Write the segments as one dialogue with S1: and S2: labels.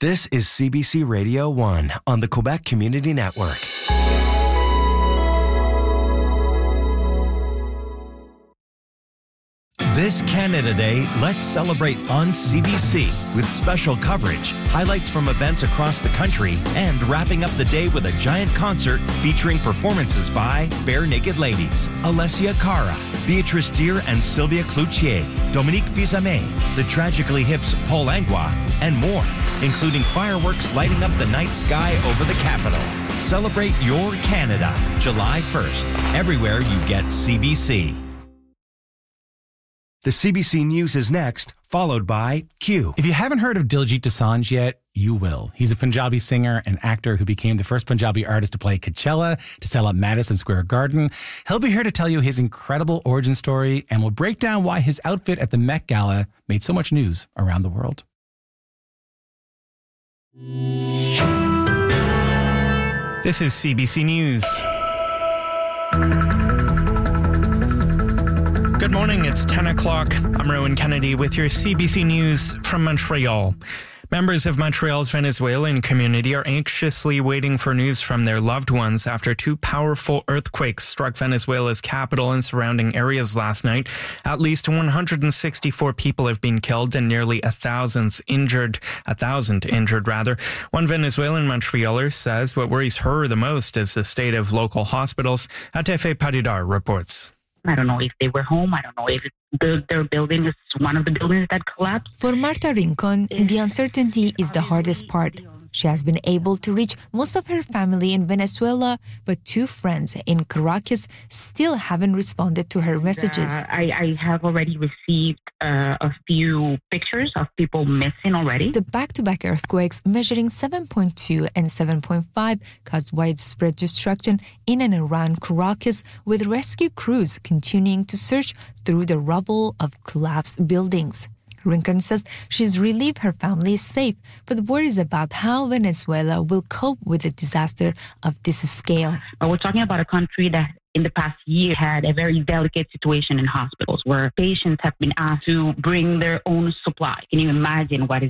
S1: This is CBC Radio 1 on the Quebec Community Network. This Canada Day, let's celebrate on CBC with special coverage, highlights from events across the country, and wrapping up the day with a giant concert featuring performances by Bare Naked Ladies, Alessia Cara, Beatrice Deer and Sylvia Cloutier, Dominique Fils-Aimé, the Tragically Hip's Paul Langlois, and more, including fireworks lighting up the night sky over the capital. Celebrate your Canada, July 1st, everywhere you get CBC. The CBC News is next, followed by Q.
S2: If you haven't heard of Diljit Dosanjh yet, you will. He's a Punjabi singer and actor who became the first Punjabi artist to play Coachella, to sell out Madison Square Garden. He'll be here to tell you his incredible origin story, and we'll break down why his outfit at the Met Gala made so much news around the world.
S3: This is CBC News. Good morning, it's 10 o'clock. I'm Rowan Kennedy with your CBC News from Montreal. Members of Montreal's Venezuelan community are anxiously waiting for news from their loved ones after two powerful earthquakes struck Venezuela's capital and surrounding areas last night. At least 164 people have been killed and nearly 1,000 injured. One Venezuelan Montrealer says what worries her the most is the state of local hospitals. Atefe Padidar reports.
S4: I don't know if they were home. I don't know if their building is one of the buildings that collapsed.
S5: For Marta Rincon, the uncertainty is the hardest part. She has been able to reach most of her family in Venezuela, but two friends in Caracas still haven't responded to her messages.
S4: I have already received a few pictures of people missing already.
S5: The back-to-back earthquakes measuring 7.2 and 7.5 caused widespread destruction in and around Caracas, with rescue crews continuing to search through the rubble of collapsed buildings. Rincon says she's relieved her family is safe, but worries about how Venezuela will cope with a disaster of this scale.
S4: We're talking about a country that in the past year had a very delicate situation in hospitals where patients have been asked to bring their own supply. Can you imagine what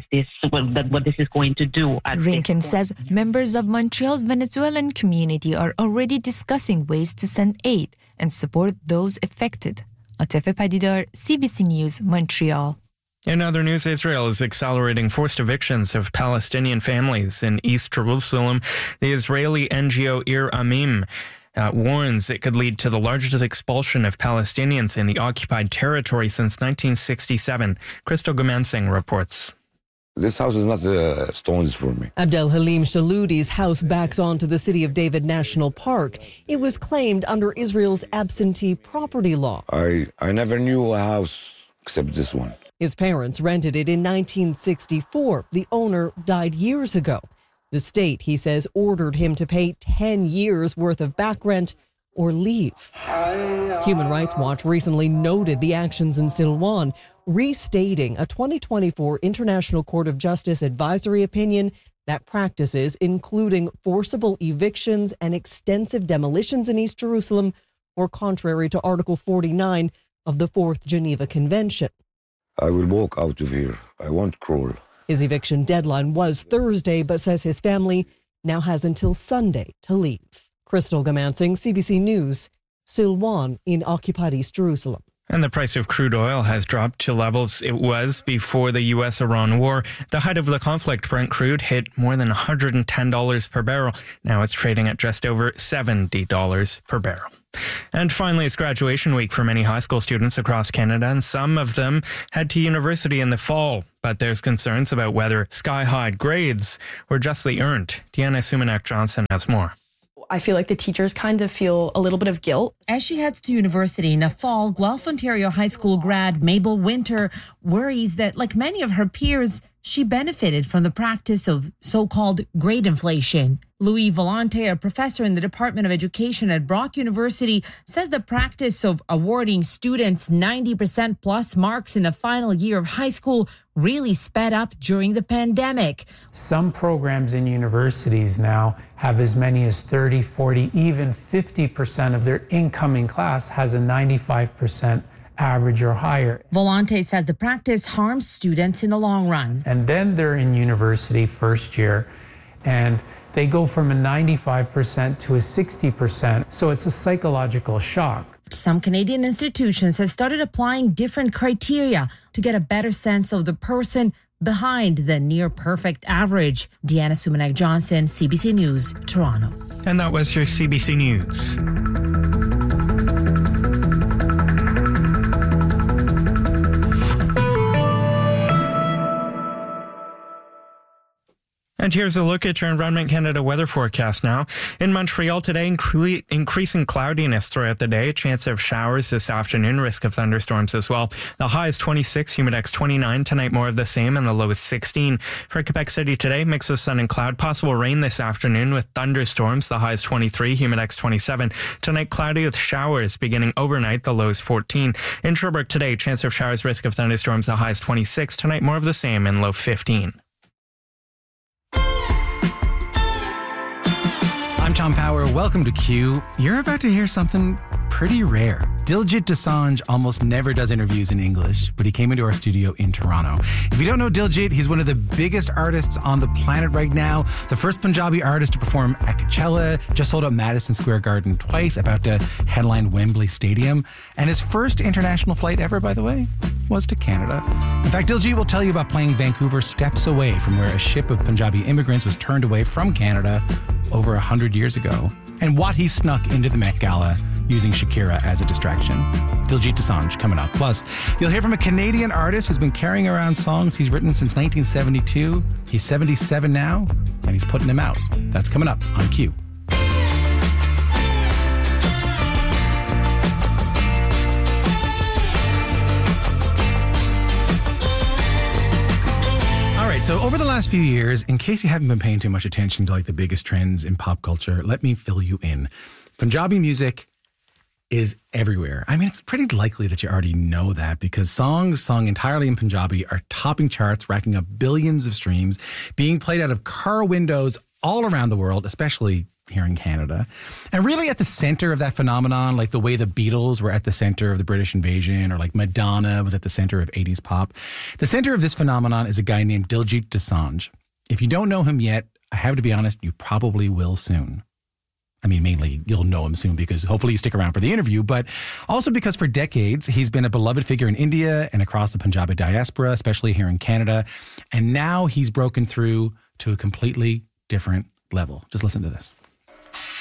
S4: this is going to do?
S5: Rincon says members of Montreal's Venezuelan community are already discussing ways to send aid and support those affected. Atefe Padidar, CBC News, Montreal.
S3: In other news, Israel is accelerating forced evictions of Palestinian families in East Jerusalem. The Israeli NGO Ir Amim warns it could lead to the largest expulsion of Palestinians in the occupied territory since 1967. Crystal Gumansing reports.
S6: This house is not stones for me.
S7: Abdel Halim Shaloudi's house backs onto the City of David National Park. It was claimed under Israel's absentee property law.
S6: I never knew a house except this one.
S7: His parents rented it in 1964. The owner died years ago. The state, he says, ordered him to pay 10 years' worth of back rent or leave. Human Rights Watch recently noted the actions in Silwan, restating a 2024 International Court of Justice advisory opinion that practices, including forcible evictions and extensive demolitions in East Jerusalem, were contrary to Article 49 of the Fourth Geneva Convention.
S6: I will walk out of here. I won't crawl.
S7: His eviction deadline was Thursday, but says his family now has until Sunday to leave. Crystal Gumansing, CBC News, Silwan in occupied East Jerusalem.
S3: And the price of crude oil has dropped to levels it was before the U.S.-Iran war. The height of the conflict, Brent crude hit more than $110 per barrel. Now it's trading at just over $70 per barrel. And finally, it's graduation week for many high school students across Canada, and some of them head to university in the fall. But there's concerns about whether sky-high grades were justly earned. Deanna Sumanek-Johnson has more.
S8: I feel like the teachers kind of feel a little bit of guilt.
S9: As she heads to university in the fall, Guelph, Ontario High School grad Mabel Winter worries that, like many of her peers, she benefited from the practice of so-called grade inflation. Louis Volante, a professor in the Department of Education at Brock University, says the practice of awarding students 90% plus marks in the final year of high school really sped up during the pandemic.
S10: Some programs in universities now have as many as 30, 40, even 50% of their incoming class has a 95% average or higher.
S9: Volante says the practice harms students in the long run.
S10: And then they're in university first year, and they go from a 95% to a 60%. So it's a psychological shock.
S9: Some Canadian institutions have started applying different criteria to get a better sense of the person behind the near-perfect average. Deanna Sumanek-Johnson, CBC News, Toronto.
S3: And that was your CBC News. And here's a look at your Environment Canada weather forecast now. In Montreal today, increasing cloudiness throughout the day. A chance of showers this afternoon, risk of thunderstorms as well. The high is 26, humidex 29. Tonight, more of the same, and the low is 16. For Quebec City today, mix of sun and cloud. Possible rain this afternoon with thunderstorms. The high is 23, humidex 27. Tonight, cloudy with showers beginning overnight. The low is 14. In Sherbrooke today, chance of showers, risk of thunderstorms. The high is 26. Tonight, more of the same, and low 15.
S2: I'm Tom Power. Welcome to Q. You're about to hear something pretty rare. Diljit Dosanjh almost never does interviews in English, but he came into our studio in Toronto. If you don't know Diljit, he's one of the biggest artists on the planet right now. The first Punjabi artist to perform at Coachella, just sold out Madison Square Garden twice, about to headline Wembley Stadium. And his first international flight ever, by the way, was to Canada. In fact, Diljit will tell you about playing Vancouver steps away from where a ship of Punjabi immigrants was turned away from Canada over 100 years ago, and what he snuck into the Met Gala using Shakira as a distraction. Diljit Dosanjh coming up. Plus, you'll hear from a Canadian artist who's been carrying around songs he's written since 1972. He's 77 now, and he's putting them out. That's coming up on Q. So over the last few years, in case you haven't been paying too much attention to like the biggest trends in pop culture, let me fill you in. Punjabi music is everywhere. I mean, it's pretty likely that you already know that because songs sung entirely in Punjabi are topping charts, racking up billions of streams, being played out of car windows all around the world, especially here in Canada. And really at the center of that phenomenon, like the way the Beatles were at the center of the British invasion, or like Madonna was at the center of 80s pop, the center of this phenomenon is a guy named Diljit Dosanjh. If you don't know him yet, I have to be honest, you probably will soon. I mean, mainly you'll know him soon because hopefully you stick around for the interview, but also because for decades, he's been a beloved figure in India and across the Punjabi diaspora, especially here in Canada. And now he's broken through to a completely different level. Just listen to this.